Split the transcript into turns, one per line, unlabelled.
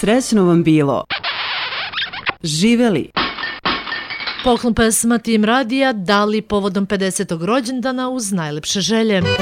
Srećno vam bilo. Živeli.
Poklon pesma Tim Radija dali povodom 50. rođendana uz najlepše želje.